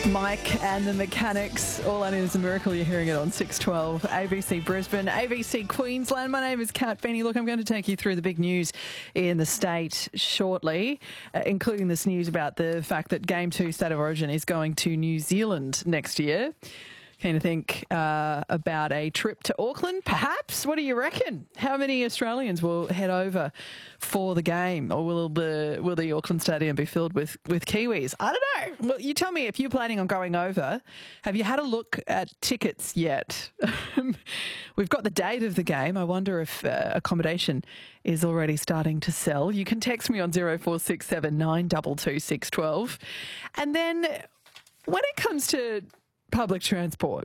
Mike and the Mechanics. All I Need Is a Miracle. You're hearing it on 612 ABC Brisbane, ABC Queensland. My name is Kat Feeney. Look, I'm going to take you through the big news in the state shortly, including this news about the fact that Game 2 State of Origin is going to New Zealand next year. Keen to think about a trip to Auckland, perhaps? What do you reckon? How many Australians will head over for the game? Or will the Auckland Stadium be filled with Kiwis? I don't know. Well, you tell me if you're planning on going over. Have you had a look at tickets yet? We've got the date of the game. I wonder if accommodation is already starting to sell. You can text me on 0467 922 612. And then when it comes to public transport,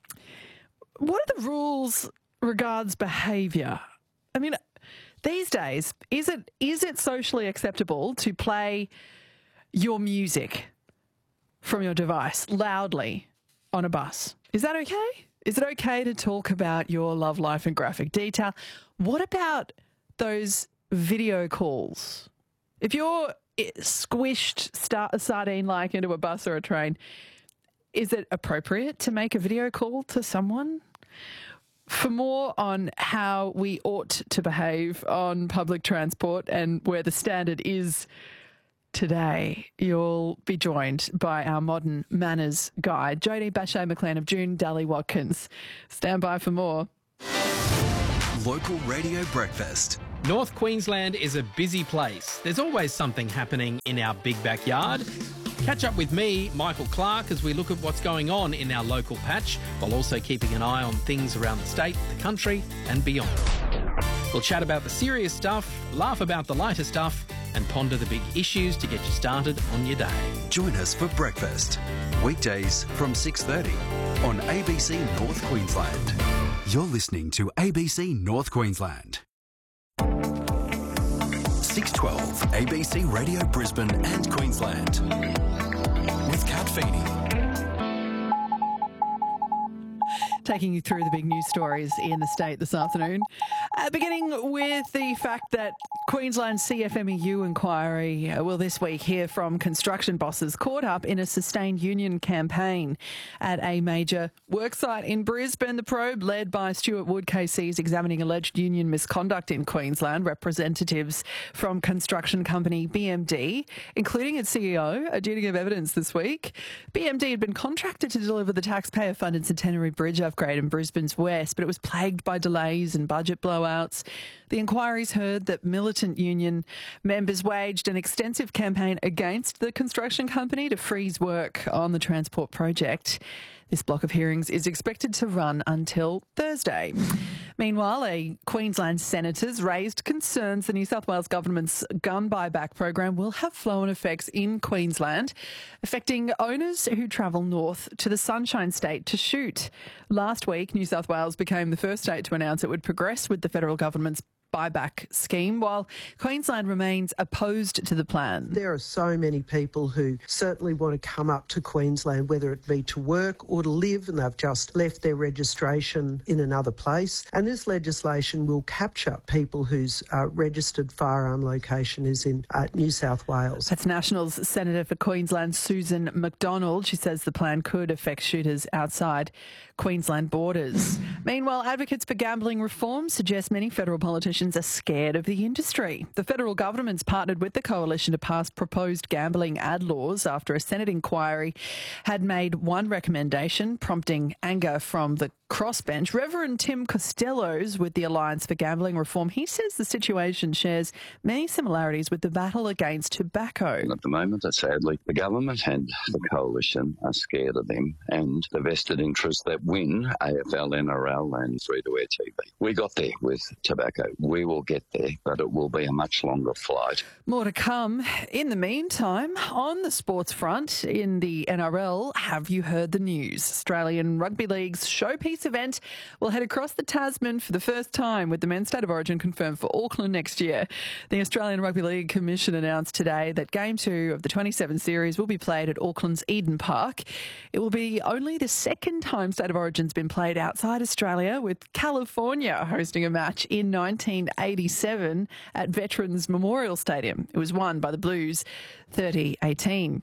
what are the rules regards behaviour? I mean, these days, is it socially acceptable to play your music from your device loudly on a bus? Is that okay? Is it okay to talk about your love life in graphic detail? What about those video calls? If you're squished sardine-like into a bus or a train, is it appropriate to make a video call to someone? For more on how we ought to behave on public transport and where the standard is today, you'll be joined by our modern manners guide, Jodie Bache McLean of June Dally Watkins. Stand by for more. Local Radio Breakfast. North Queensland is a busy place. There's always something happening in our big backyard. Catch up with me, Michael Clark, as we look at what's going on in our local patch, while also keeping an eye on things around the state, the country and beyond. We'll chat about the serious stuff, laugh about the lighter stuff and ponder the big issues to get you started on your day. Join us for breakfast, weekdays from 6:30 on ABC North Queensland. You're listening to ABC North Queensland. 612 ABC Radio Brisbane and Queensland with Kat Feeney. Taking you through the big news stories in the state this afternoon. Beginning with the fact that Queensland CFMEU inquiry will this week hear from construction bosses caught up in a sustained union campaign at a major worksite in Brisbane. The probe, led by Stuart Wood KC's examining alleged union misconduct in Queensland. Representatives from construction company BMD, including its CEO, are due to give evidence this week. BMD had been contracted to deliver the taxpayer-funded Centenary Bridge upgrade in Brisbane's west, but it was plagued by delays and budget blowouts. The inquiries heard that militant union members waged an extensive campaign against the construction company to freeze work on the transport project. This block of hearings is expected to run until Thursday. Meanwhile, Queensland senators raised concerns the New South Wales government's gun buyback program will have flow-on effects in Queensland, affecting owners who travel north to the Sunshine State to shoot. Last week, New South Wales became the first state to announce it would progress with the federal government's buyback scheme, while Queensland remains opposed to the plan. There are so many people who certainly want to come up to Queensland, whether it be to work or to live, and they've just left their registration in another place. And this legislation will capture people whose registered firearm location is in New South Wales. That's Nationals Senator for Queensland, Susan McDonald. She says the plan could affect shooters outside Queensland borders. Meanwhile, advocates for gambling reform suggest many federal politicians are scared of the industry. The federal government's partnered with the coalition to pass proposed gambling ad laws after a Senate inquiry had made one recommendation, prompting anger from the crossbench. Reverend Tim Costello's with the Alliance for Gambling Reform. He says the situation shares many similarities with the battle against tobacco. At the moment, sadly, the government and the coalition are scared of them and the vested interests that win AFL, NRL and free-to-air TV. We got there with tobacco. We will get there, but it will be a much longer flight. More to come. In the meantime, on the sports front in the NRL, have you heard the news? Australian Rugby League's showpiece Police event will head across the Tasman for the first time, with the men's state of origin confirmed for Auckland next year. The Australian Rugby League Commission announced today that Game 2 of the 27 series will be played at Auckland's Eden Park. It will be only the second time state of origin's been played outside Australia, with California hosting a match in 1987 at Veterans Memorial Stadium. It was won by the Blues 30-18.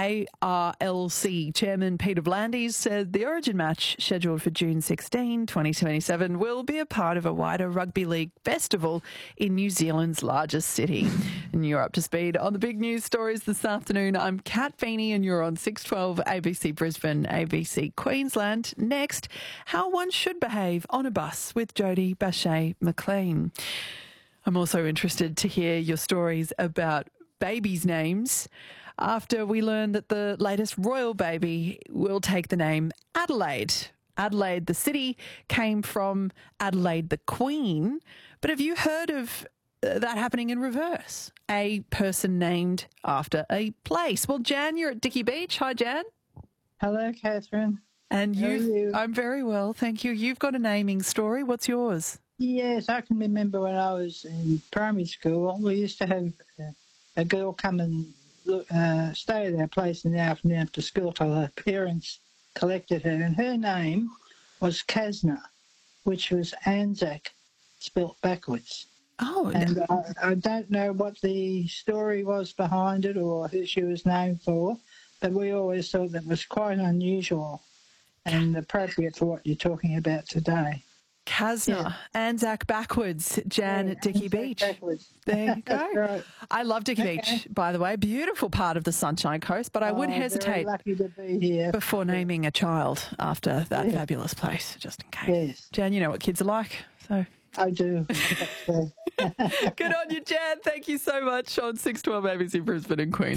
ARLC Chairman Peter V'landys said the Origin match, scheduled for June 16, 2027, will be a part of a wider rugby league festival in New Zealand's largest city. And you're up to speed on the big news stories this afternoon. I'm Kat Feeney and you're on 612 ABC Brisbane, ABC Queensland. Next, how one should behave on a bus with Jodie Bache-McLean. I'm also interested to hear your stories about babies' names after we learn that the latest royal baby will take the name Adelaide. Adelaide, the city, came from Adelaide, the Queen. But have you heard of that happening in reverse? A person named after a place. Well, Jan, you're at Dicky Beach. Hi, Jan. Hello, Catherine. And How are you? I'm very well, thank you. You've got a naming story. What's yours? Yes, I can remember when I was in primary school, we used to have a girl come and stay at our place in the afternoon after school till her parents collected her, and her name was Kasna, which was Anzac spelt backwards. Oh, and I don't know what the story was behind it or who she was named for, but we always thought that was quite unusual and appropriate for what you're talking about today. Kasna, Anzac backwards, Jan at Dicky Beach. Backwards. There you go. Right. I love Dicky Beach, by the way. Beautiful part of the Sunshine Coast, but I would hesitate Very lucky to be here. before naming a child after that fabulous place, just in case. Yes. Jan, you know what kids are like, so... I do. Good on you, Jan. Thank you so much on 612 ABC Brisbane and Queen.